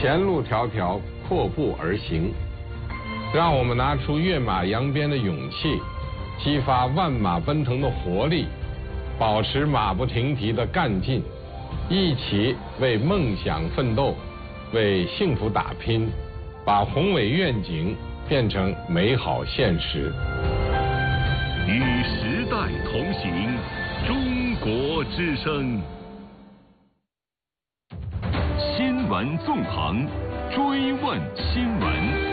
前路迢迢，阔步而行。让我们拿出跃马扬鞭的勇气，激发万马奔腾的活力，保持马不停蹄的干劲，一起为梦想奋斗，为幸福打拼，把宏伟愿景变成美好现实。 与时代同行，中国之声。新闻纵横，追问新闻。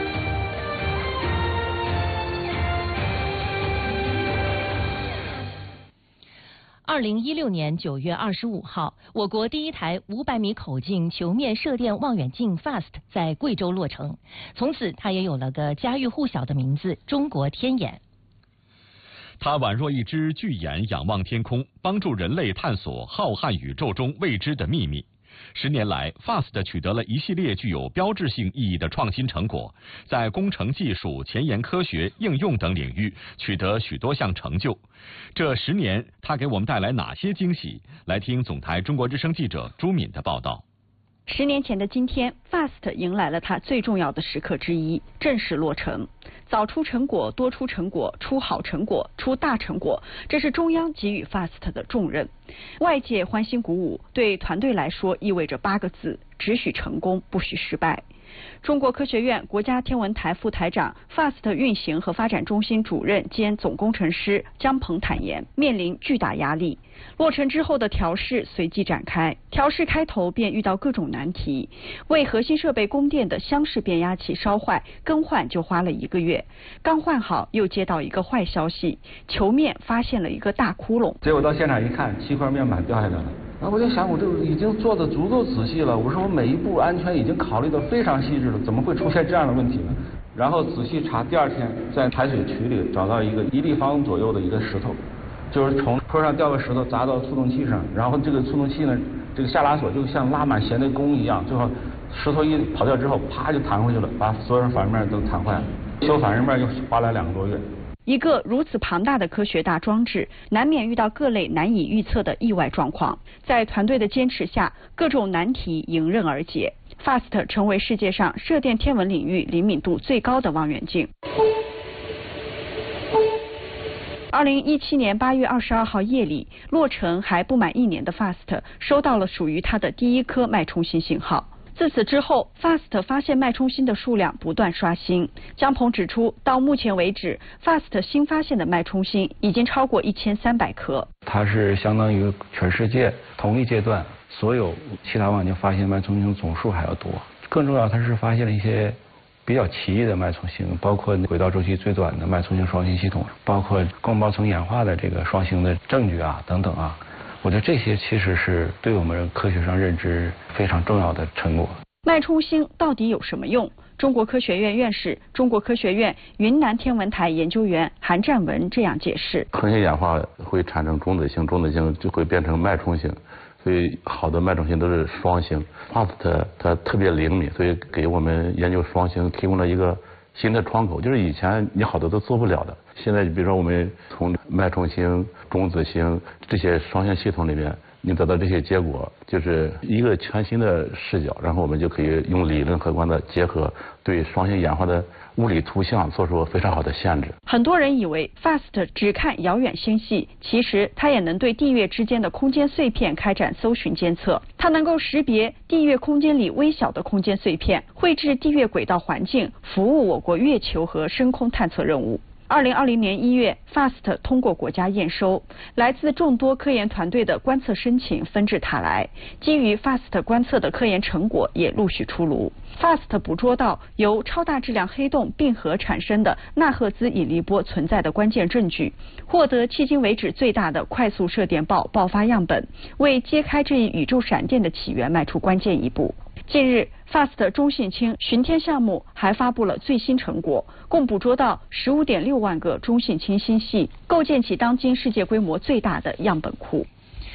2016年9月25号，我国第一台500米口径球面射电望远镜 FAST 在贵州落成，从此它也有了个家喻户晓的名字——中国天眼。 它宛若一只巨眼仰望天空，帮助人类探索浩瀚宇宙中未知的秘密。10年来 ，FAST 取得了一系列具有标志性意义的创新成果，在工程技术、前沿科学、应用等领域取得许多项成就。这10年，它给我们带来哪些惊喜？来听总台中国之声记者朱敏的报道。 10年前的今天 ，FAST 迎来了它最重要的时刻之一——正式落成。早出成果，多出成果，出好成果，出大成果，这是中央给予 FAST 的重任。外界欢欣鼓舞，对团队来说意味着8个字：只许成功，不许失败。中国科学院国家天文台副台长、FAST 运行和发展中心主任兼总工程师姜鹏坦言，面临巨大压力。落成之后的调试随即展开，调试开头便遇到各种难题。为核心设备供电的箱式变压器烧坏，更换就花了1个月。刚换好，又接到一个坏消息，球面发现了一个大窟窿。 结果到现场一看，7块面板掉下来了。然后我就想，我这已经做的足够仔细了，我说我每一步安全已经考虑的非常细致了，怎么会出现这样的问题呢？然后仔细查，第2天在排水渠里找到一个1立方左右的一个石头，就是从坡上掉个石头砸到触动器上，然后这个触动器呢，这个下拉锁就像拉满弦的弓一样，最后石头一跑掉之后，啪就弹回去了，把所有反面都弹坏了。修反面又花了2个多月。 一个如此庞大的科学大装置，难免遇到各类难以预测的意外状况。在团队的坚持下，各种难题迎刃而解。FAST 成为世界上射电天文领域灵敏度最高的望远镜。2017年8月22号夜里，落成还不满1年的 FAST 收到了属于它的第1颗脉冲星信号。自此之后 ，FAST 发现脉冲星的数量不断刷新。姜鹏指出，到目前为止 ，FAST 新发现的脉冲星已经超过1300颗。 它是相当于全世界同一阶段所有其他望远镜发现脉冲星总数还要多。更重要，它是发现了一些比较奇异的脉冲星，包括轨道周期最短的脉冲星双星系统，包括光胞层演化的这个双星的证据啊，等等啊。我觉得这些其实是对我们科学上认知非常重要的成果。 脉冲星到底有什么用？中国科学院院士、中国科学院云南天文台研究员韩占文这样解释： 恒星演化会产生中子星，中子星就会变成脉冲星，所以好的脉冲星都是双星。FAST 它特别灵敏，所以给我们研究双星提供了一个新的窗口，就是以前你好多都做不了的。现在比如说我们从脉冲星、中子星这些双星系统里面，你得到这些结果，就是一个全新的视角，然后我们就可以用理论客观的结合，对双星演化的物理图像做出非常好的限制。 很多人以为 FAST 只看遥远星系，其实它也能对地月之间的空间碎片开展搜寻监测。它能够识别地月空间里微小的空间碎片，绘制地月轨道环境，服务我国月球和深空探测任务。2020年1月 ，FAST 通过国家验收，来自众多科研团队的观测申请纷至沓来，基于 FAST 观测的科研成果也陆续出炉。FAST 捕捉到由超大质量黑洞并合产生的纳赫兹引力波存在的关键证据，获得迄今为止最大的快速射电暴爆发样本，为揭开这一宇宙闪电的起源迈出关键一步。近日 ，FAST 中性氢巡天项目还发布了最新成果，共捕捉到15.6万个中性氢星系，构建起当今世界规模最大的样本库。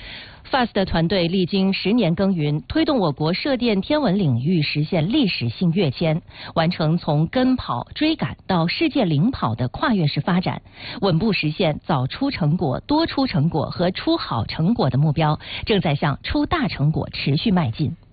FAST 团队历经10年耕耘，推动我国射电天文领域实现历史性跃迁，完成从跟跑、追赶到世界领跑的跨越式发展，稳步实现早出成果、多出成果和出好成果的目标，正在向出大成果持续迈进。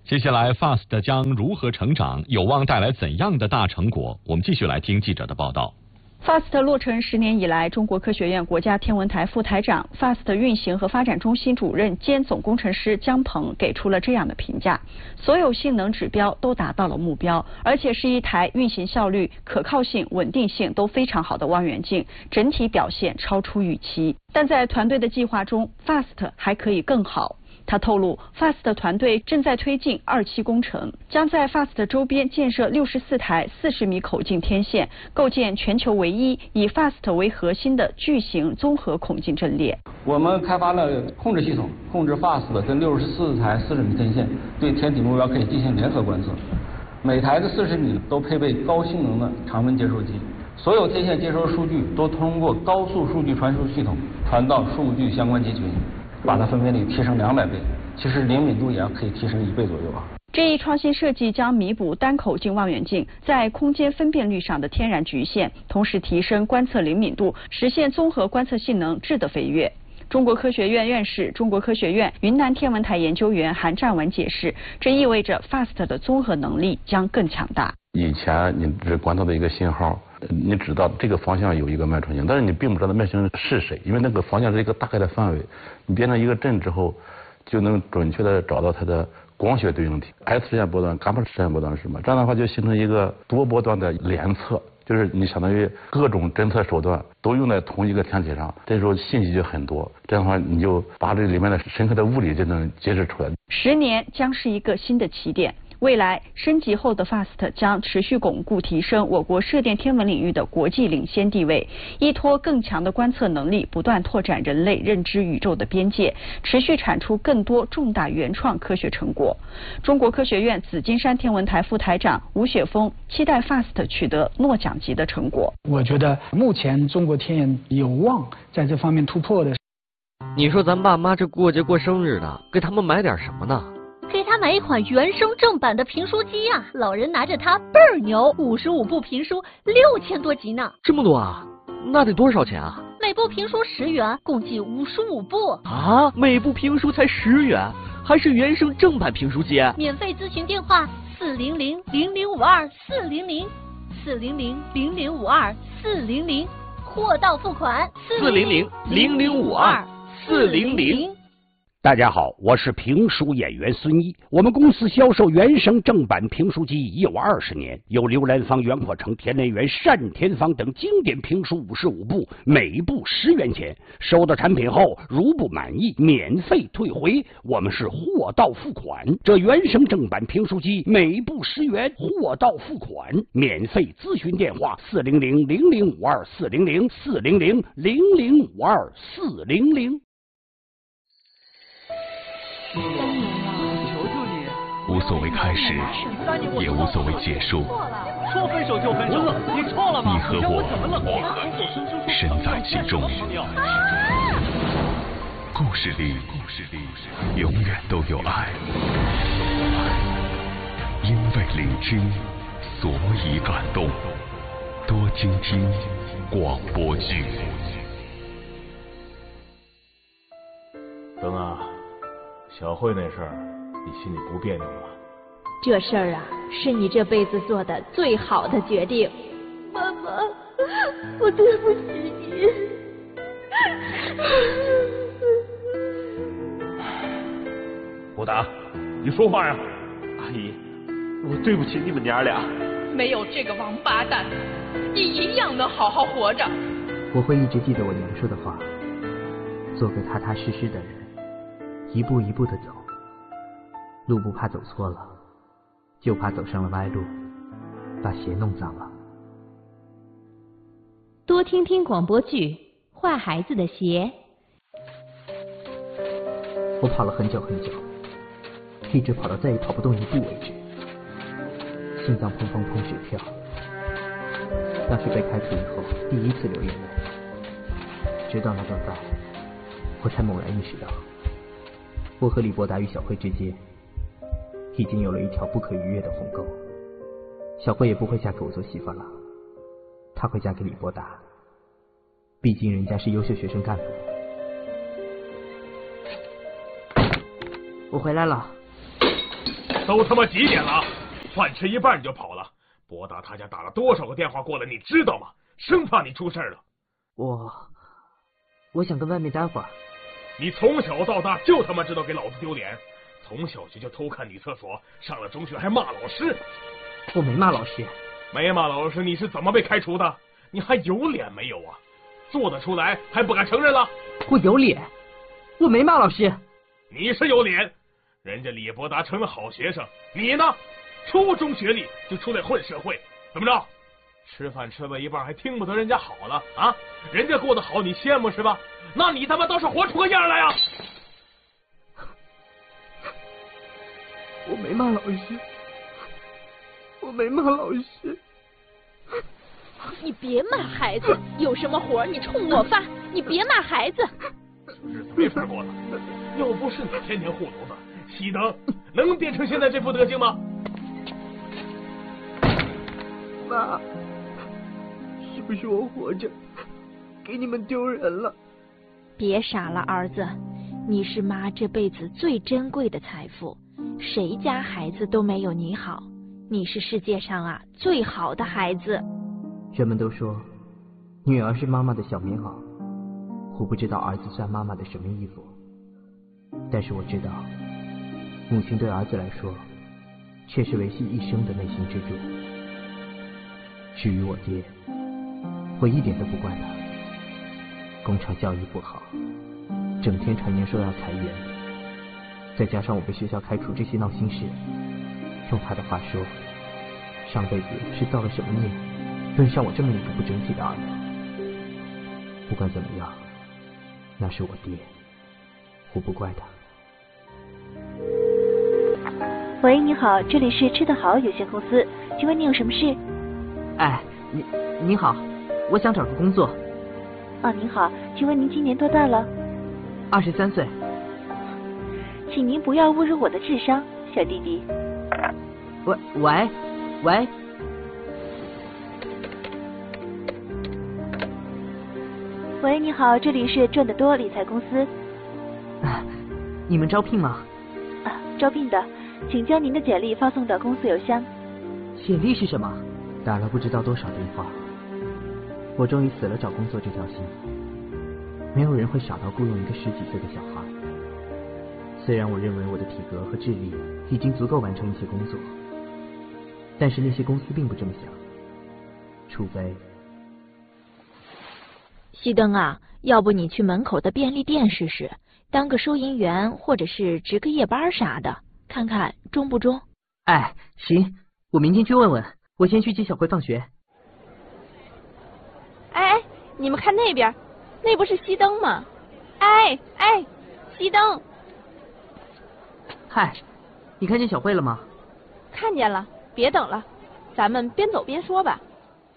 接下来 FAST 将如何成长，有望带来怎样的大成果？我们继续来听记者的报道。 FAST 落成10年以来，中国科学院国家天文台副台长、FAST 运行和发展中心主任兼总工程师姜鹏给出了这样的评价：所有性能指标都达到了目标，而且是一台运行效率、可靠性、稳定性都非常好的望远镜，整体表现超出预期。但在团队的计划中 ，FAST 还可以更好。他透露 ，FAST 团队正在推进2期工程，将在 FAST 周边建设64台40米口径天线，构建全球唯一以 FAST 为核心的巨型综合孔径阵列。 我们开发了控制系统，控制 FAST 跟64台40米天线对天体目标可以进行联合观测。每台的40米都配备高性能的常温接收机，所有天线接收数据都通过高速数据传输系统传到数据相关集群。把它分辨率提升200倍，其实灵敏度也可以提升1倍左右啊。 这一创新设计将弥补单口径望远镜在空间分辨率上的天然局限，同时提升观测灵敏度，实现综合观测性能质的飞跃。中国科学院院士、中国科学院云南天文台研究员韩占文解释，这意味着 FAST 的综合能力将更强大。 以前你只观测的一个信号，你知道这个方向有一个脉冲星，但是你并不知道那脉冲星是谁，因为那个方向是一个大概的范围。你变成一个阵之后，就能准确的找到它的光学对应体 ，X 射线波段、伽马射线波段是什么？这样的话就形成一个多波段的联测，就是你相当于各种侦测手段都用在同一个天体上，这时候信息就很多。这样的话，你就把这里面的深刻的物理就能揭示出来。 10年将是一个新的起点。未来升级后的 FAST 将持续巩固提升我国射电天文领域的国际领先地位，依托更强的观测能力，不断拓展人类认知宇宙的边界，持续产出更多重大原创科学成果。中国科学院紫金山天文台副台长吴雪峰期待 FAST 取得诺奖级的成果。 我觉得目前中国天眼有望在这方面突破的。 你说咱爸妈这过节过生日的，给他们买点什么呢？ 给他买一款原声正版的评书机啊，老人拿着它倍儿牛，55部评书6000多集呢。 这么多啊？那得多少钱啊？ 每部评书10元，共计55部。 啊，每部评书才10元，还是原声正版评书机？ 免费咨询电话400-0052-400 400-0052-400，货到付款 400-0052-400。 大家好，我是评书演员孙一。我们公司销售原声正版评书机已有20年，有刘兰芳、袁阔成、田连元、单田芳等经典评书55部，每部10元钱。收到产品后，如不满意，免费退回。我们是货到付款。这原声正版评书机每部10元，货到付款，免费咨询电话400-0052-400 400-0052-400。 3年了，求求你！ 无所谓开始，也无所谓结束。 说分手就分手，你错了吗？ 你和我，我和你，身在其中。故事里，永远都有爱。因为聆听，所以感动。多听听广播剧。 灯啊！小慧那事儿，你心里不别扭了？ 这事儿啊，是你这辈子做的最好的决定。 妈妈，我对不起你。 不打，你说话呀！ 阿姨，我对不起你们娘俩。 没有这个王八蛋，你一样能好好活着。 我会一直记得我娘说的话，做个踏踏实实的人。一步一步的走，路不怕走错了，就怕走上了歪路，把鞋弄脏了。 多听听广播剧《坏孩子的鞋》。 我跑了很久很久，一直跑到再也跑不动一步为止，心脏砰砰砰直跳。那是被开除以后第一次流眼泪，直到那顿饭，我才猛然意识到。我和李伯达与小慧之间已经有了一条不可逾越的鸿沟，小慧也不会嫁给我做媳妇了，她会嫁给李伯达，毕竟人家是优秀学生干部。我回来了。 都他妈几点了？饭吃一半你就跑了。博达他家打了多少个电话过来，你知道吗？生怕你出事了。 我想跟外面待会儿。 你从小到大就他妈知道给老子丢脸，从小学就偷看女厕所，上了中学还骂老师。 我没骂老师。 没骂老师，你是怎么被开除的？你还有脸没有啊？做得出来还不敢承认了？ 我有脸，我没骂老师。 你是有脸，人家李博达成了好学生，你呢？初中学历就出来混社会，怎么着？吃饭吃到一半还听不得人家好了啊？人家过得好你羡慕是吧？那你他妈倒是活出个样来呀！ 我没骂老师，我没骂老师。 你别骂孩子，有什么活你冲我发，你别骂孩子。 日子没法过了，要不是你天天护犊子，熄灯能变成现在这副德行吗？ 妈，是不是我活着给你们丢人了？ 别傻了，儿子，你是妈这辈子最珍贵的财富，谁家孩子都没有你好，你是世界上最好的孩子。 人们都说女儿是妈妈的小棉袄，我不知道儿子算妈妈的什么衣服，但是我知道母亲对儿子来说却是维系一生的内心支柱。至于我爹，我一点都不怪他，工厂教育不好，整天传言说要裁员，再加上我被学校开除这些闹心事，用他的话说，上辈子是造了什么孽，轮上我这么一个不争气的儿子。不管怎么样，那是我爹，我不怪他。 喂，你好，这里是吃得好有限公司，请问你有什么事？ 哎，你好，我想找个工作。 您好，请问您今年多大了 ？23岁。 请您不要侮辱我的智商，小弟弟。 喂。 喂，你好，这里是赚得多理财公司。 你们招聘吗？ 招聘的，请将您的简历发送到公司邮箱。 简历是什么？打了不知道多少电话，我终于死了找工作这条心。没有人会傻到雇佣一个10几岁的小孩。虽然我认为我的体格和智力已经足够完成一些工作，但是那些公司并不这么想，除非…… 熄灯要不你去门口的便利店试试，当个收银员或者是值个夜班啥的，看看中不中？ 哎，行，我明天去问问。我先去接小慧放学。 哎，你们看那边，那不是熄灯吗？哎，熄灯！ 嗨，你看见小慧了吗？ 看见了，别等了，咱们边走边说吧。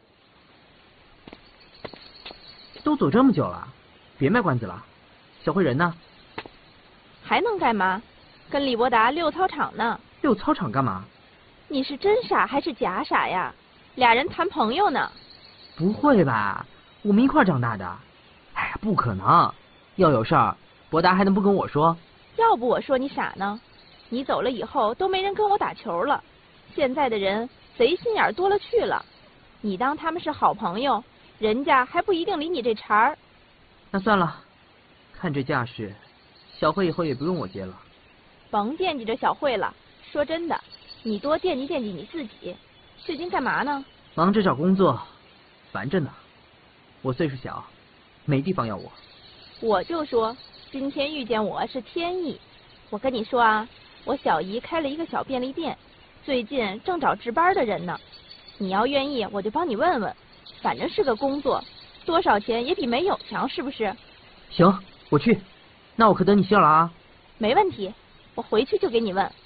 都走这么久了，别卖关子了。小慧人呢？ 还能干嘛？跟李伯达溜操场呢。 溜操场干嘛？ 你是真傻还是假傻呀？俩人谈朋友呢。 不会吧，我们一块长大的。哎呀，不可能，要有事儿，博达还能不跟我说？ 要不我说你傻呢？你走了以后都没人跟我打球了。现在的人贼心眼多了去了，你当他们是好朋友，人家还不一定理你这茬儿。 那算了，看这架势，小慧以后也不用我接了。 甭惦记着小慧了，说真的，你多惦记惦记你自己。最近干嘛呢？ 忙着找工作，烦着呢。我岁数小，没地方要我。 我就说今天遇见我是天意。我跟你说啊，我小姨开了一个小便利店，最近正找值班的人呢。你要愿意，我就帮你问问，反正是个工作，多少钱也比没有强，是不是？ 行，我去。那我可等你信了啊。 没问题，我回去就给你问。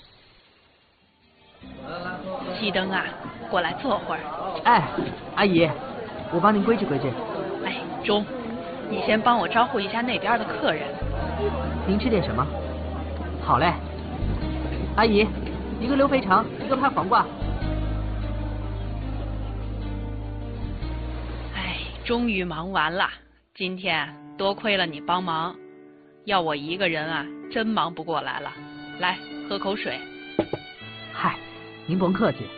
熄灯过来坐会儿。 哎，阿姨，我帮您规制规制。 哎，中，你先帮我招呼一下那边的客人。 您吃点什么？好嘞。阿姨，一个溜肥肠，一个拍黄瓜。 哎，终于忙完了，今天多亏了你帮忙，要我一个人真忙不过来了。来，喝口水。 嗨，您甭客气，